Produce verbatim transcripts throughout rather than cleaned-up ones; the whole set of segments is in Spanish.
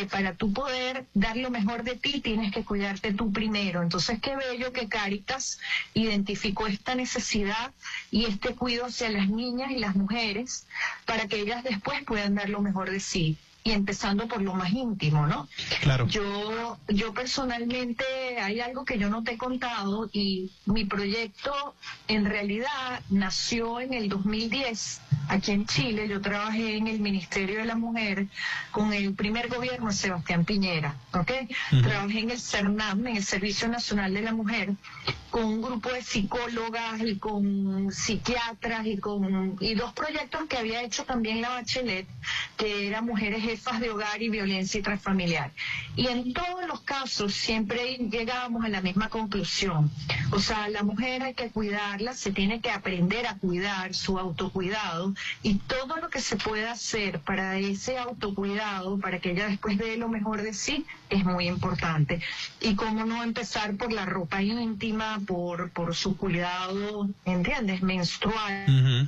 que para tú poder dar lo mejor de ti tienes que cuidarte tú primero. Entonces qué bello que Cáritas identificó esta necesidad y este cuidado hacia las niñas y las mujeres para que ellas después puedan dar lo mejor de sí. Y empezando por lo más íntimo, ¿no? Claro. Yo, yo personalmente, hay algo que yo no te he contado y mi proyecto en realidad nació en el dos mil diez, aquí en Chile. Yo trabajé en el Ministerio de la Mujer con el primer gobierno de Sebastián Piñera, ¿ok? Uh-huh. Trabajé en el CERNAM, en el Servicio Nacional de la Mujer, con un grupo de psicólogas y con psiquiatras y con y dos proyectos que había hecho también la Bachelet, que era Mujeres Jefas de Hogar y Violencia Intrafamiliar. Y en todos los casos siempre llegábamos a la misma conclusión. O sea, la mujer hay que cuidarla, se tiene que aprender a cuidar, su autocuidado, y todo lo que se pueda hacer para ese autocuidado, para que ella después dé lo mejor de sí, es muy importante. Y cómo no empezar por la ropa íntima, por, por su cuidado, ¿entiendes?, menstrual. Uh-huh.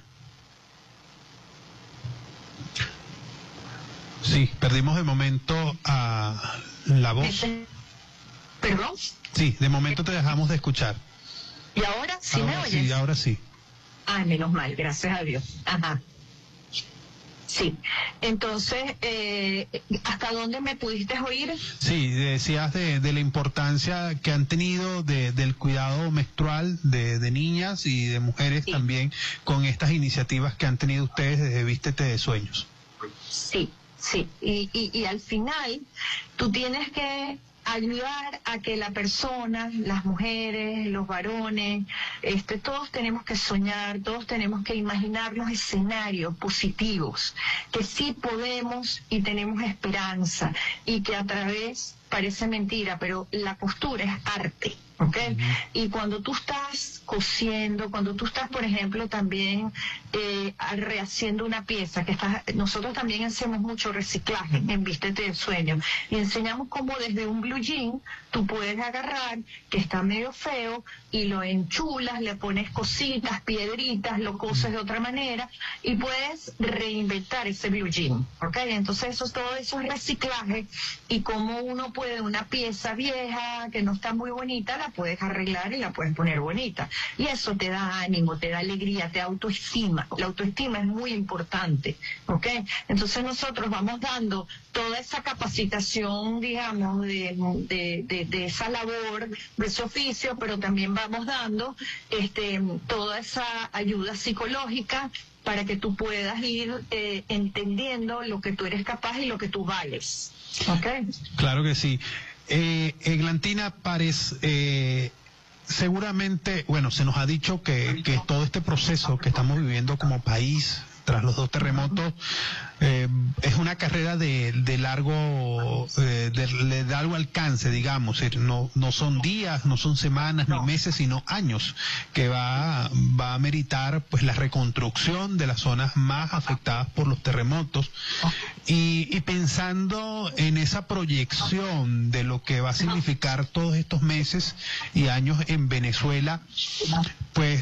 Sí, perdimos de momento a la voz. ¿Perdón? Sí, de momento te dejamos de escuchar. ¿Y ahora sí ahora me oyes? Sí, ahora sí. Ah, menos mal, gracias a Dios. Ajá. Sí, entonces, eh, ¿hasta dónde me pudiste oír? Sí, decías de, de la importancia que han tenido de, del cuidado menstrual de, de niñas y de mujeres, sí, también con estas iniciativas que han tenido ustedes desde Vístete de Sueños. Sí, sí, y, y, y al final tú tienes que ayudar a que la persona, las mujeres, los varones, este, todos tenemos que soñar, todos tenemos que imaginarnos escenarios positivos, que sí podemos y tenemos esperanza, y que a través, parece mentira, pero la costura es arte, ¿ok? Uh-huh. Y cuando tú estás cosiendo, cuando tú estás, por ejemplo, también eh, rehaciendo una pieza, que estás, nosotros también hacemos mucho reciclaje en Vístete de Sueño, y enseñamos cómo desde un blue jean tú puedes agarrar, que está medio feo, y lo enchulas, le pones cositas, piedritas, lo coses de otra manera, y puedes reinventar ese blue jean, ¿ok? Entonces eso, todo eso es reciclaje, y como uno puede, una pieza vieja que no está muy bonita, la puedes arreglar y la puedes poner bonita. Y eso te da ánimo, te da alegría, te da autoestima. La autoestima es muy importante, ¿ok? Entonces nosotros vamos dando toda esa capacitación, digamos, de, de, de, de esa labor, de ese oficio, pero también vamos dando este, toda esa ayuda psicológica para que tú puedas ir eh, entendiendo lo que tú eres capaz y lo que tú vales. Okay. Claro que sí. Eh, Eglantina Párez, eh, seguramente, bueno, se nos ha dicho que, que todo este proceso que estamos viviendo como país tras los dos terremotos eh, es una carrera de, de largo eh, de, de largo alcance, digamos. No, no son días, no son semanas ni meses, sino años que va, va a meritar pues la reconstrucción de las zonas más afectadas por los terremotos. Y, y pensando en esa proyección de lo que va a significar todos estos meses y años en Venezuela, pues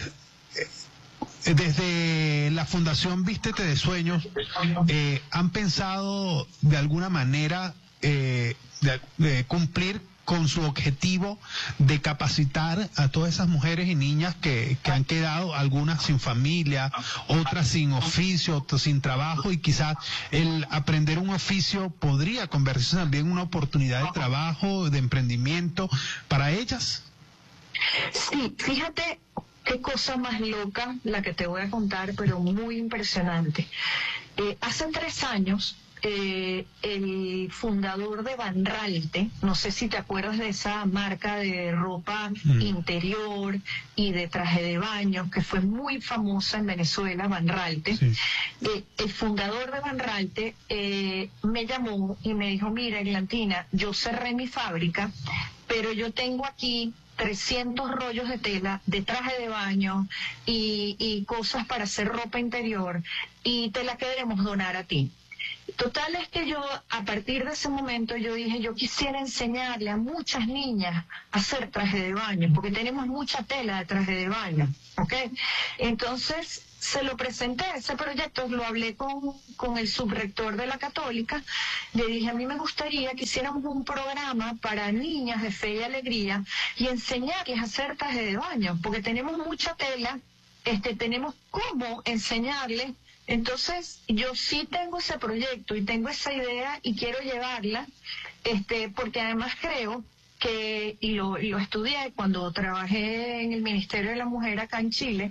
desde la Fundación Vístete de Sueños, eh, ¿han pensado de alguna manera eh, de, de cumplir con su objetivo de capacitar a todas esas mujeres y niñas que, que han quedado, algunas sin familia, otras sin oficio, otras sin trabajo, y quizás el aprender un oficio podría convertirse también en una oportunidad de trabajo, de emprendimiento para ellas? Sí, fíjate qué cosa más loca la que te voy a contar, pero muy impresionante. Eh, hace tres años, eh, el fundador de Van Ralte, no sé si te acuerdas de esa marca de ropa mm. interior y de traje de baño, que fue muy famosa en Venezuela, Van Ralte. Sí. Eh, el fundador de Van Ralte eh, me llamó y me dijo, mira, Eglantina, yo cerré mi fábrica, pero yo tengo aquí trescientos rollos de tela, de traje de baño y, y cosas para hacer ropa interior, y te la queremos donar a ti. Total es que yo, a partir de ese momento, yo dije, yo quisiera enseñarle a muchas niñas a hacer traje de baño, porque tenemos mucha tela de traje de baño, ¿ok? Entonces se lo presenté, ese proyecto, lo hablé con, con el subrector de la Católica, le dije, a mí me gustaría que hiciéramos un programa para niñas de fe y alegría y enseñarles a hacer traje de baño, porque tenemos mucha tela, este, tenemos cómo enseñarles. Entonces, yo sí tengo ese proyecto y tengo esa idea y quiero llevarla, este, porque además creo que, y lo, y lo estudié cuando trabajé en el Ministerio de la Mujer acá en Chile,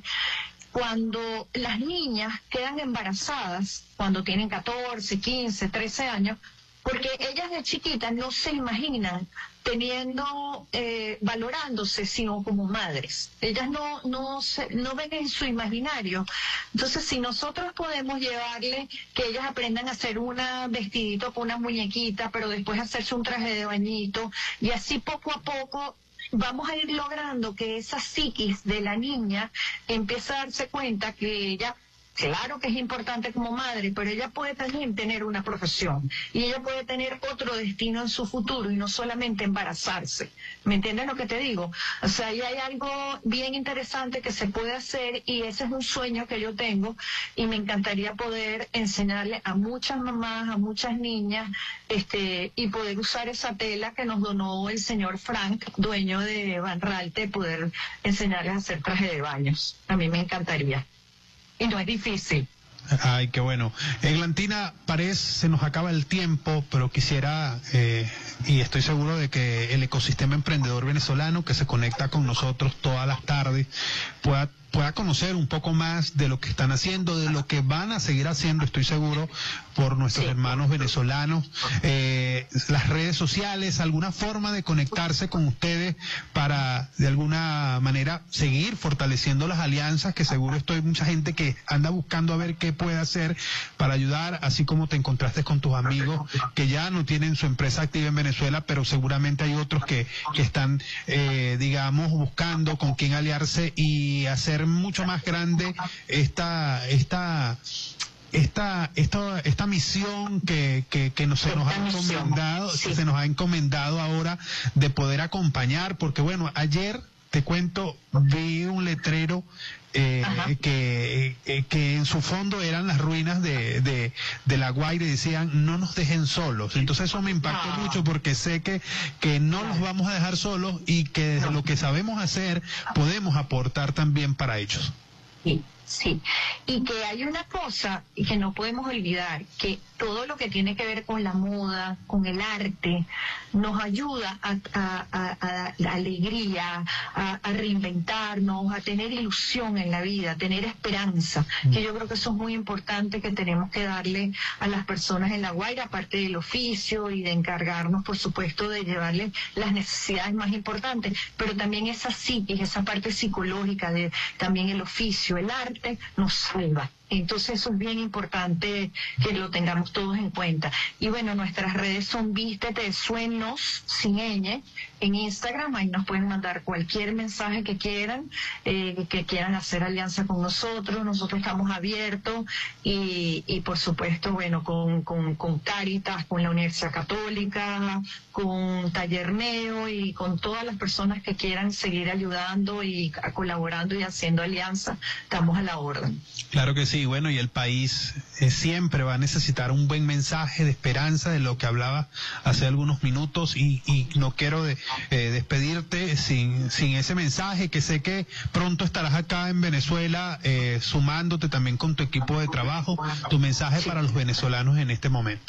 cuando las niñas quedan embarazadas, cuando tienen catorce, quince, trece años, porque ellas de chiquitas no se imaginan teniendo, eh, valorándose, sino como madres. Ellas no, no, se, no ven en su imaginario. Entonces, si nosotros podemos llevarle que ellas aprendan a hacer un vestidito con una muñequita, pero después hacerse un traje de bañito, y así poco a poco vamos a ir logrando que esa psiquis de la niña empiece a darse cuenta que ella, claro que es importante como madre, pero ella puede también tener una profesión y ella puede tener otro destino en su futuro y no solamente embarazarse. ¿Me entiendes lo que te digo? O sea, ahí hay algo bien interesante que se puede hacer y ese es un sueño que yo tengo y me encantaría poder enseñarle a muchas mamás, a muchas niñas, este, y poder usar esa tela que nos donó el señor Frank, dueño de Van Ralte, poder enseñarles a hacer traje de baños. A mí me encantaría. Y no es difícil. Ay, qué bueno. Eglantina Párez, se nos acaba el tiempo, pero quisiera, eh, y estoy seguro de que el ecosistema emprendedor venezolano que se conecta con nosotros todas las tardes pueda pueda conocer un poco más de lo que están haciendo, de lo que van a seguir haciendo, estoy seguro, por nuestros sí. hermanos venezolanos, eh, las redes sociales, alguna forma de conectarse con ustedes para, de alguna manera, seguir fortaleciendo las alianzas, que seguro estoy mucha gente que anda buscando a ver qué puede hacer para ayudar, así como te encontraste con tus amigos que ya no tienen su empresa activa en Venezuela, pero seguramente hay otros que, que están, eh, digamos, buscando con quién aliarse y hacer mucho más grande esta esta esta esta esta misión que que, que nos, se nos ha encomendado sí. se nos ha encomendado ahora de poder acompañar, porque bueno, ayer te cuento, vi un letrero eh, que eh, que en su fondo eran las ruinas de, de, de La Guaira y decían, no nos dejen solos. Entonces eso me impactó ah. mucho porque sé que, que no los vamos a dejar solos y que desde lo que sabemos hacer podemos aportar también para ellos. Sí, sí. Y que hay una cosa que no podemos olvidar, que todo lo que tiene que ver con la moda, con el arte, nos ayuda a, a, a, a la alegría, a, a reinventarnos, a tener ilusión en la vida, a tener esperanza, que yo creo que eso es muy importante, que tenemos que darle a las personas en La Guaira, aparte del oficio y de encargarnos, por supuesto, de llevarles las necesidades más importantes, pero también esa psiquis, esa parte psicológica de también el oficio, el arte, nos salva. Entonces eso es bien importante que lo tengamos todos en cuenta. Y bueno, nuestras redes son Vístete Sueños, sin ñ, en Instagram. Ahí nos pueden mandar cualquier mensaje que quieran, eh, que quieran hacer alianza con nosotros. Nosotros estamos abiertos y, y por supuesto, bueno, con, con, con Cáritas, con la Universidad Católica, con Taller Neo y con todas las personas que quieran seguir ayudando y colaborando y haciendo alianza, estamos a la orden. Claro que sí. Bueno, y el país eh, siempre va a necesitar un buen mensaje de esperanza, de lo que hablaba hace algunos minutos, y, y no quiero de, eh, despedirte sin, sin ese mensaje, que sé que pronto estarás acá en Venezuela eh, sumándote también con tu equipo de trabajo. Tu mensaje para los venezolanos en este momento.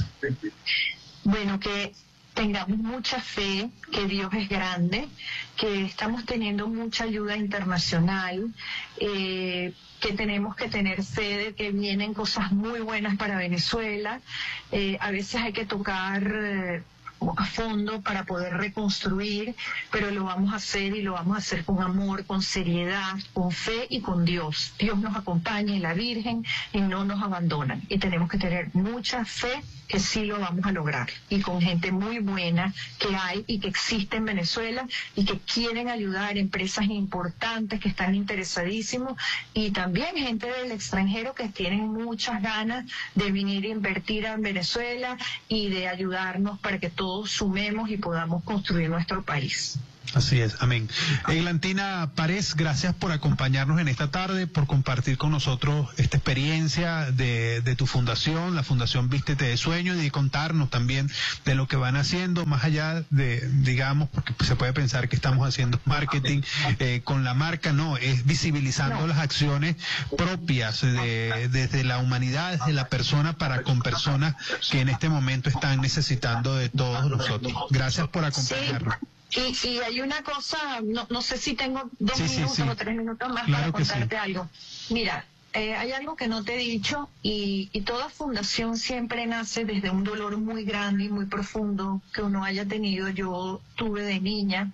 Bueno, que tengamos mucha fe, que Dios es grande, que estamos teniendo mucha ayuda internacional, eh, que tenemos que tener fe de que vienen cosas muy buenas para Venezuela. Eh, a veces hay que tocar eh, a fondo para poder reconstruir, pero lo vamos a hacer y lo vamos a hacer con amor, con seriedad, con fe y con Dios. Dios nos acompaña y la Virgen y no nos abandonan. Y tenemos que tener mucha fe que sí lo vamos a lograr, y con gente muy buena que hay y que existe en Venezuela y que quieren ayudar, empresas importantes que están interesadísimos, y también gente del extranjero que tienen muchas ganas de venir a invertir en Venezuela y de ayudarnos para que todos sumemos y podamos construir nuestro país. Así es, amén. Eglantina Párez, gracias por acompañarnos en esta tarde, por compartir con nosotros esta experiencia de, de tu fundación, la Fundación Vístete de Sueños, y de contarnos también de lo que van haciendo, más allá de, digamos, porque se puede pensar que estamos haciendo marketing eh, con la marca, no, es visibilizando no. las acciones propias de, desde la humanidad, desde la persona para con personas que en este momento están necesitando de todos nosotros. Gracias por acompañarnos. Sí. Y, y hay una cosa, no, no sé si tengo dos sí, minutos sí, sí. o tres minutos más claro para contarte sí. algo. Mira, eh, hay algo que no te he dicho y, y toda fundación siempre nace desde un dolor muy grande y muy profundo que uno haya tenido. Yo tuve de niña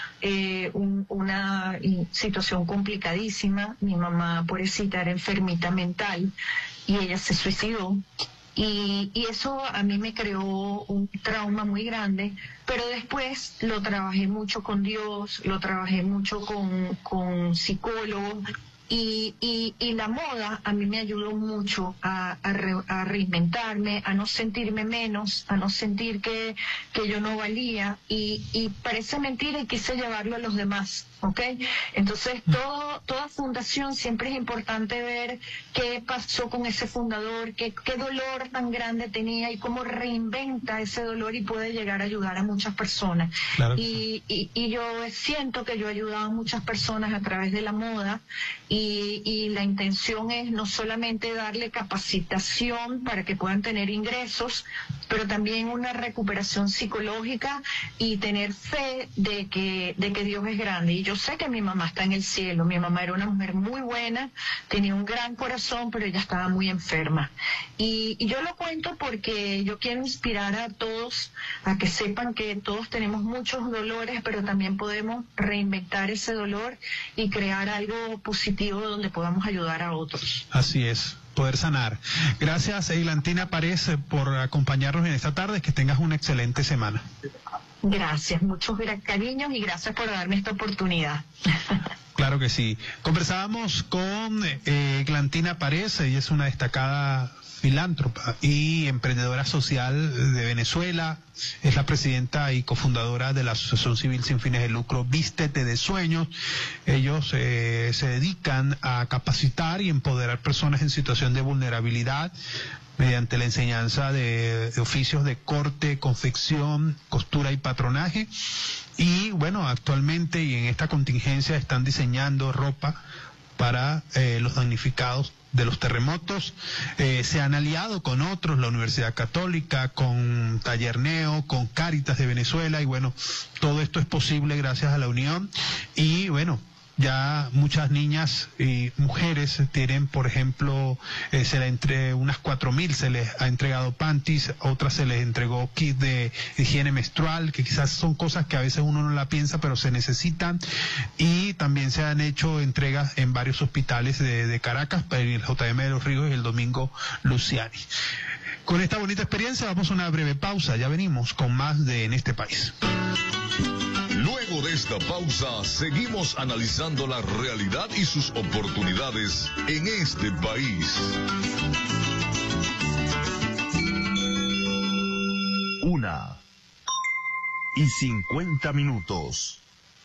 eh, un, una situación complicadísima. Mi mamá, pobrecita, era enfermita mental y ella se suicidó. Y, y eso a mí me creó un trauma muy grande, pero después lo trabajé mucho con Dios, lo trabajé mucho con, con psicólogos, y, y, y la moda a mí me ayudó mucho a, a, re, a reinventarme, a no sentirme menos, a no sentir que, que yo no valía, y, y parece mentira y quise llevarlo a los demás. ¿Ok? Entonces, todo, toda fundación siempre es importante ver qué pasó con ese fundador, qué, qué dolor tan grande tenía y cómo reinventa ese dolor y puede llegar a ayudar a muchas personas. Claro. Y, y, y yo siento que yo he ayudado a muchas personas a través de la moda y, y la intención es no solamente darle capacitación para que puedan tener ingresos, pero también una recuperación psicológica y tener fe de que, de que Dios es grande. Y yo Yo sé que mi mamá está en el cielo. Mi mamá era una mujer muy buena, tenía un gran corazón, pero ella estaba muy enferma. Y, y yo lo cuento porque yo quiero inspirar a todos a que sepan que todos tenemos muchos dolores, pero también podemos reinventar ese dolor y crear algo positivo donde podamos ayudar a otros. Así es. Poder sanar. Gracias, Eglantina Párez, por acompañarnos en esta tarde. Que tengas una excelente semana. Gracias, muchos cariños y gracias por darme esta oportunidad. Claro que sí. Conversábamos con eh, Eglantina Párez, ella es una destacada filántropa y emprendedora social de Venezuela, es la presidenta y cofundadora de la Asociación Civil Sin Fines de Lucro Vístete de Sueños. Ellos eh, se dedican a capacitar y empoderar personas en situación de vulnerabilidad mediante la enseñanza de, de oficios de corte, confección, costura y patronaje. Y bueno, actualmente y en esta contingencia están diseñando ropa para eh, los damnificados de los terremotos. Eh, se han aliado con otros, la Universidad Católica, con Taller Neo, con Cáritas de Venezuela, y bueno, todo esto es posible gracias a la unión. Y bueno, ya muchas niñas y mujeres tienen, por ejemplo, eh, se le entre unas cuatro mil se les ha entregado panties, otras se les entregó kit de higiene menstrual, que quizás son cosas que a veces uno no la piensa, pero se necesitan. Y también se han hecho entregas en varios hospitales de, de Caracas, para el J M de los Ríos y el Domingo Luciani. Con esta bonita experiencia vamos a una breve pausa, ya venimos con más de En este país. Luego de esta pausa, seguimos analizando la realidad y sus oportunidades en este país. Una y cincuenta minutos.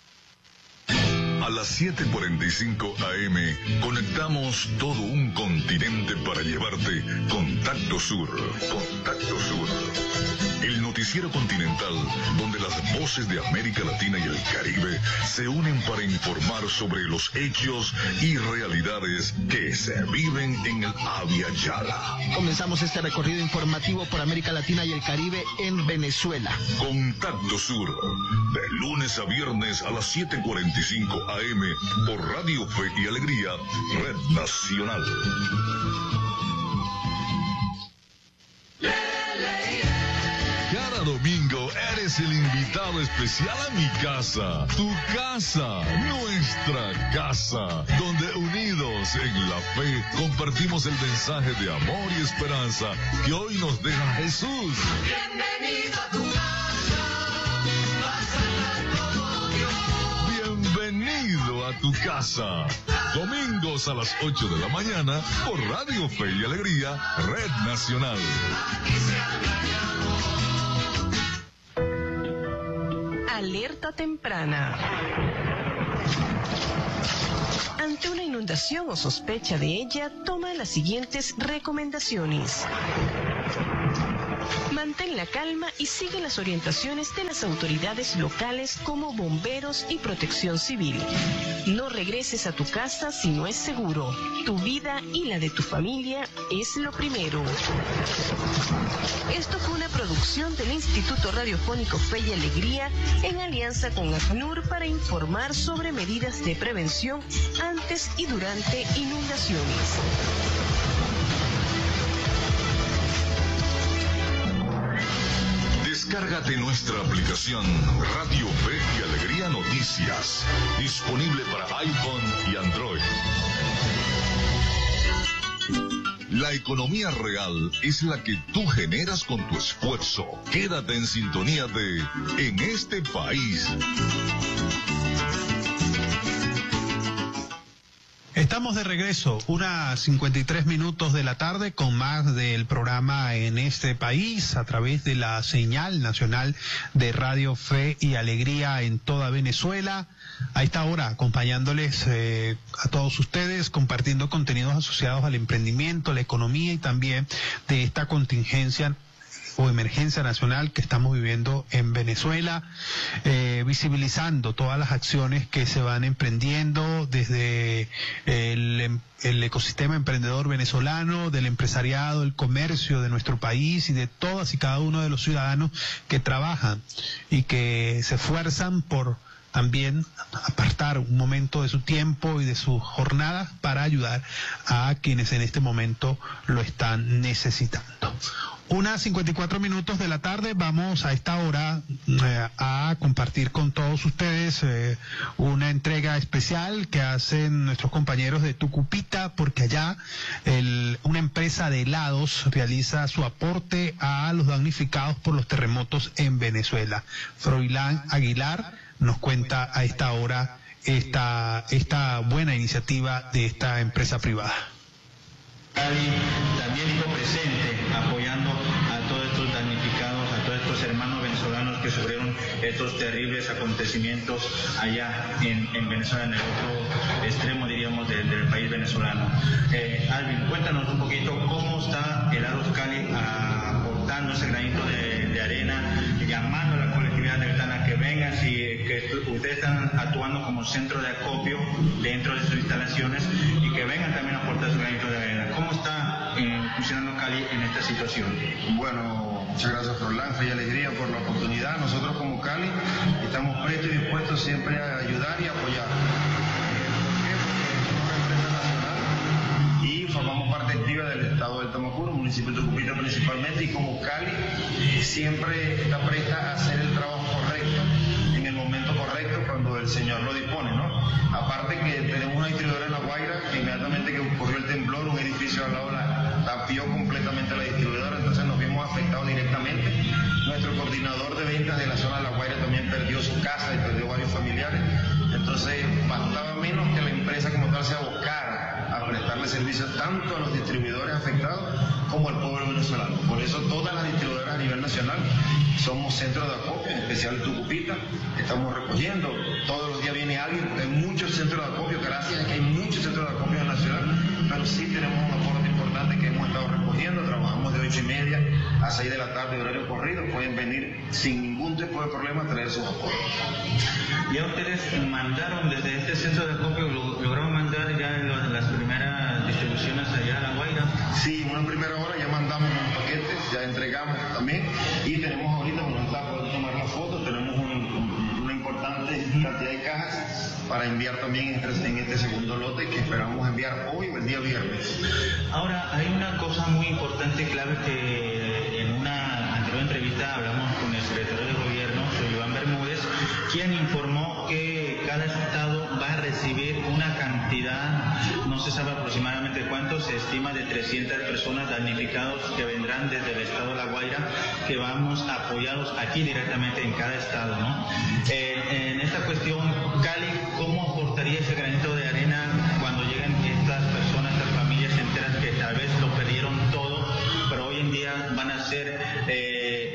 A las siete cuarenta y cinco A M conectamos todo un continente para llevarte Contacto Sur. Contacto Sur. El noticiero continental donde las voces de América Latina y el Caribe se unen para informar sobre los hechos y realidades que se viven en el Abya Yala. Comenzamos este recorrido informativo por América Latina y el Caribe en Venezuela. Contacto Sur, de lunes a viernes a las siete cuarenta y cinco A M por Radio Fe y Alegría, Red Nacional. Cada domingo eres el invitado especial a mi casa, tu casa, nuestra casa, donde unidos en la fe compartimos el mensaje de amor y esperanza que hoy nos deja Jesús. Bienvenido a tu casa, pásala como Dios. Bienvenido a tu casa. Domingos a las ocho de la mañana por Radio Fe y Alegría, Red Nacional. Aquí se habla de amor. Alerta temprana. Ante una inundación o sospecha de ella, toma las siguientes recomendaciones. Mantén la calma y sigue las orientaciones de las autoridades locales como bomberos y protección civil. No regreses a tu casa si no es seguro. Tu vida y la de tu familia es lo primero. Esto fue una producción del Instituto Radiofónico Fe y Alegría en alianza con ACNUR para informar sobre medidas de prevención antes y durante inundaciones. Descárgate nuestra aplicación Radio Fe y Alegría Noticias, disponible para iPhone y Android. La economía real es la que tú generas con tu esfuerzo. Quédate en sintonía de En este país. Estamos de regreso, unas cincuenta y tres minutos de la tarde, con más del programa En este país, a través de la señal nacional de Radio Fe y Alegría en toda Venezuela. A esta hora, acompañándoles eh, a todos ustedes, compartiendo contenidos asociados al emprendimiento, la economía y también de esta contingencia o emergencia nacional que estamos viviendo en Venezuela, eh, visibilizando todas las acciones que se van emprendiendo desde el, el ecosistema emprendedor venezolano, del empresariado, el comercio de nuestro país y de todas y cada uno de los ciudadanos que trabajan y que se esfuerzan por también apartar un momento de su tiempo y de sus jornadas para ayudar a quienes en este momento lo están necesitando. Unas cincuenta y cuatro minutos de la tarde, vamos a esta hora eh, a compartir con todos ustedes eh, una entrega especial que hacen nuestros compañeros de Tucupita, porque allá el, una empresa de helados realiza su aporte a los damnificados por los terremotos en Venezuela. Froilán Aguilar nos cuenta a esta hora esta, esta buena iniciativa de esta empresa privada. También estuvo presente apoyando a todos estos damnificados, a todos estos hermanos venezolanos que sufrieron estos terribles acontecimientos allá en, en Venezuela, en el otro extremo, diríamos, de, del país venezolano. Eh, Alvin, cuéntanos un poquito cómo está Helados Cali aportando ese granito de, de arena, llamando a la colectividad deltana que vengan, si que ustedes están actuando como centro de acopio dentro de sus instalaciones y que vengan también a aportar su granito de arena. ¿Cómo está eh, funcionando Cali en esta situación? Bueno, muchas gracias Froilán, Fe y Alegría por la oportunidad. Nosotros como Cali estamos prestos y dispuestos siempre a ayudar y apoyar. Y formamos parte activa del estado del Tamacuro, municipio de Tucupita principalmente, y como Cali siempre está presta a hacer el trabajo correcto en el momento correcto cuando el Señor lo dispone, ¿no? Aparte que tenemos una distribuidora en La Guaira que inmediatamente que ocurrió el temblor, un edificio al lado la tapió completamente la distribuidora, entonces nos vimos afectados directamente. Nuestro coordinador de ventas de la zona de La Guaira también perdió su casa y perdió varios familiares, entonces bastaba menos que la empresa como tal se abocara a prestarle servicio tanto a los distribuidores afectados como al pueblo venezolano. Por eso todas las distribuidoras a nivel nacional somos centros de acopio, en especial Tucupita, estamos recogiendo, todos los días viene alguien, hay muchos centros de acopio, gracias a que hay muchos centros de acopio nacional, pero sí tenemos un aporte importante que hemos estado recogiendo, trabajamos de ocho y media a seis de la tarde, horario corrido, pueden venir sin ningún tipo de problema a traer sus aportes. Ya ustedes mandaron desde este centro de acopio, lograron mandar ya las primeras distribuciones allá a La Guaira. Sí, una primera hora ya mandamos unos paquetes, ya entregamos también y tenemos ahorita, bueno, está por tomar la foto, tenemos un, un, una importante cantidad de cajas para enviar también en este, en este segundo lote que esperamos enviar hoy o el día viernes. Ahora, hay una cosa muy importante, clave, que en una anterior entrevista hablamos con el secretario de Gobierno, soy Iván Bermúdez, quien informó que cada estado va a recibir una cantidad, no se sabe aproximadamente cuánto, se estima de trescientas personas damnificados que vendrán desde el estado de La Guaira, que vamos a apoyarlos aquí directamente en cada estado, ¿no? Eh, en esta cuestión, Cali, ¿cómo aportaría ese granito de arena cuando lleguen estas personas, estas familias enteras que tal vez lo perdieron todo, pero hoy en día van a ser, eh, vamos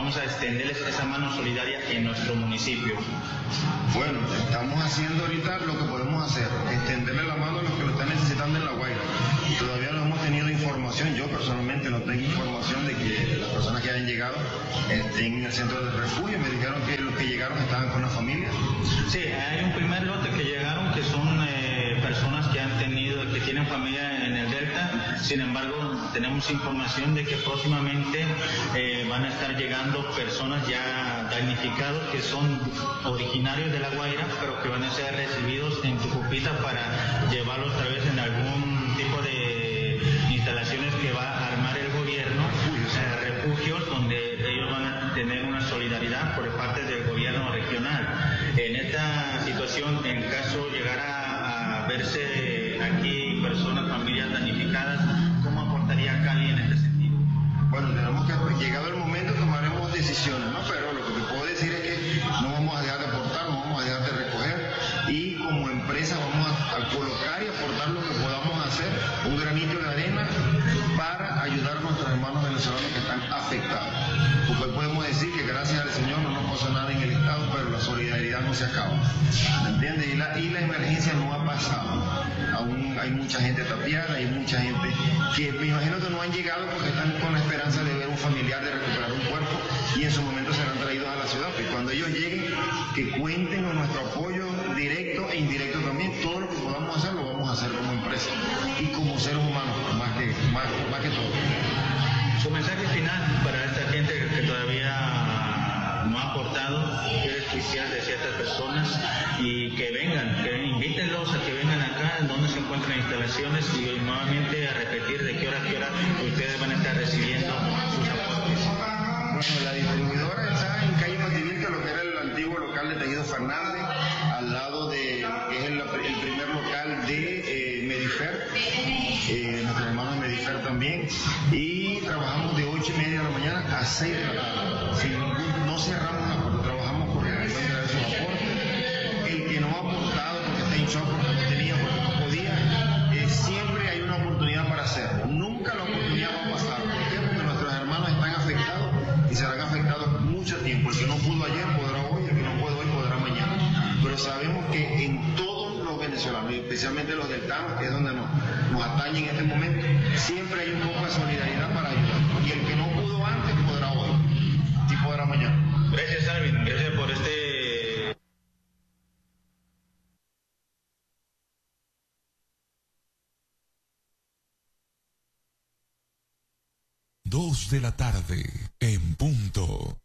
vamos a extenderles esa mano solidaria en nuestro municipio. Bueno, estamos haciendo ahorita lo que podemos hacer, extenderle la mano a los que lo están necesitando en La Guaira. Todavía no hemos tenido información, yo personalmente no tengo información de que las personas que hayan llegado estén en el centro de refugio. Me dijeron que los que llegaron estaban con la familia. Sí, hay un primer lote que llegaron que son eh, personas que han tenido, que tienen familia en el Delta. Sin embargo, tenemos información de que próximamente eh, van a estar llegando personas ya damnificados que son originarios de La Guaira, pero que van a ser recibidos en Tucupita para llevarlos otra vez en algún tipo de instalaciones que va a armar el gobierno, eh, refugios donde ellos van a tener una solidaridad por parte del gobierno regional. En esta situación, en caso llegara a verse aquí personas, familias damnificadas, ¿cómo aportaría Cali en este sentido? Bueno, tenemos que, llegado el momento, tomaremos decisiones, ¿no? Pero lo que te puedo decir es que no vamos a dejar de aportar, no vamos a dejar de recoger, y como empresa vamos a, a colocar y aportar lo que podamos hacer, un granito de arena para ayudar a nuestros hermanos venezolanos que están afectados. Porque podemos decir que gracias al Señor no nos pasa nada en el Estado, pero la solidaridad no se acaba, ¿me entiendes? Y la, y la emergencia no ha pasado. Aún hay mucha gente tapiada, hay mucha gente que me imagino que no han llegado porque están con la esperanza de ver un familiar, de recuperar un cuerpo, y en su momento serán traídos a la ciudad. Y cuando ellos lleguen, que cuenten con nuestro apoyo directo e indirecto también. Todo lo que podamos hacer lo vamos a hacer como empresa y como seres humanos, más que, más, más que todo. Su mensaje final para esta gente que todavía no ha aportado, quiere escuchar de ciertas personas y que vengan, que invítenlos a que vengan acá, donde se encuentran instalaciones, y nuevamente a repetir de qué hora a qué hora ustedes van a estar recibiendo sus aportes. Bueno, la distribuidora está en calle Mativilca, lo que era el antiguo local de Tejido Fernández, al lado de, que es el, el primer local de eh, Medifer, eh, nuestros hermanos de Medifer también, y trabajamos de ocho y media de la mañana a seis de la tarde. Sin ningún, no cerramos la puerta, trabajamos porque pueden traer sus aportes. El que no ha aportado porque está en shock, porque no tenía, porque no podía, eh, siempre hay una oportunidad para hacerlo. Nunca la oportunidad va a pasar. ¿Por qué? Porque nuestros hermanos están afectados y serán afectados mucho tiempo. El que no pudo ayer podrá hoy, el que no puede hoy podrá mañana. Pero sabemos que en todos los venezolanos, y especialmente los del T A M, que es donde nos, nos atañe en este momento, siempre hay un poco de solidaridad para ayudar. Y el que no pudo antes podrá hoy, y podrá mañana. Gracias, Alvin. Gracias por este... Dos de la tarde, en punto.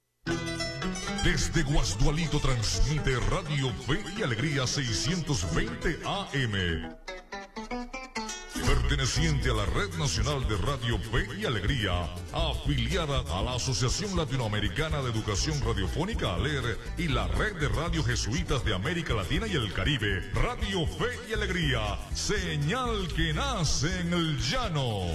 Desde Guasdualito transmite Radio Fe y Alegría seiscientos veinte A M. Perteneciente a la Red Nacional de Radio Fe y Alegría, afiliada a la Asociación Latinoamericana de Educación Radiofónica ALER y la Red de Radio Jesuitas de América Latina y el Caribe, Radio Fe y Alegría, señal que nace en el llano.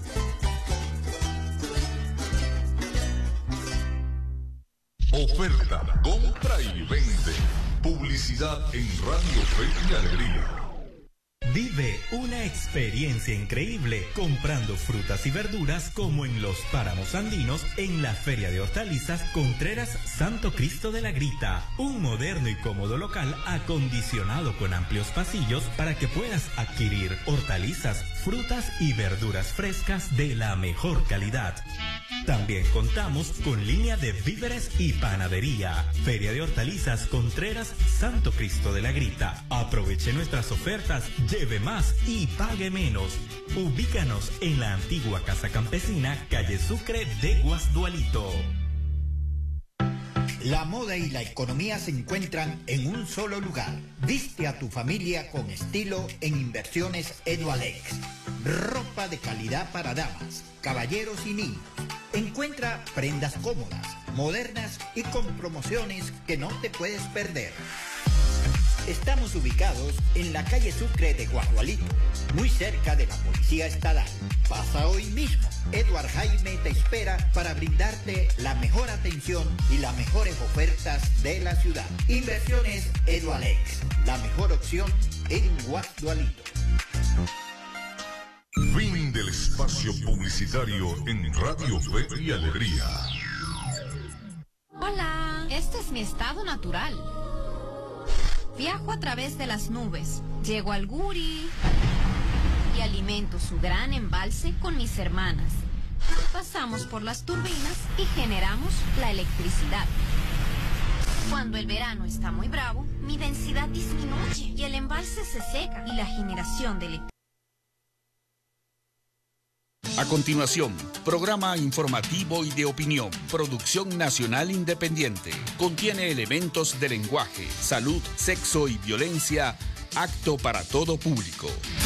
Oferta, compra y vende. Publicidad en Radio Fe y Alegría. Vive una experiencia increíble comprando frutas y verduras como en los páramos andinos en la Feria de Hortalizas Contreras Santo Cristo de la Grita. Un moderno y cómodo local acondicionado con amplios pasillos para que puedas adquirir hortalizas, frutas y verduras frescas de la mejor calidad. También contamos con línea de víveres y panadería. Feria de Hortalizas Contreras Santo Cristo de la Grita. Aproveche nuestras ofertas, lleve más y pague menos. Ubícanos en la antigua Casa Campesina, calle Sucre de Guasdualito. La moda y la economía se encuentran en un solo lugar. Viste a tu familia con estilo en Inversiones Edualex. Ropa de calidad para damas, caballeros y niños. Encuentra prendas cómodas, modernas y con promociones que no te puedes perder. Estamos ubicados en la calle Sucre de Guasdualito, muy cerca de la Policía Estatal. Pasa hoy mismo. Edward Jaime te espera para brindarte la mejor atención y las mejores ofertas de la ciudad. Inversiones Edualex, la mejor opción en Guasdualito. Fin del espacio publicitario en Radio Fe y Alegría. es mi estado natural. Viajo a través de las nubes, llego al Guri y alimento su gran embalse con mis hermanas. Pasamos por las turbinas y generamos la electricidad. Cuando el verano está muy bravo, mi densidad disminuye y el embalse se seca y la generación de electricidad. A continuación, programa informativo y de opinión, producción nacional independiente. Contiene elementos de lenguaje, salud, sexo y violencia, apto para todo público.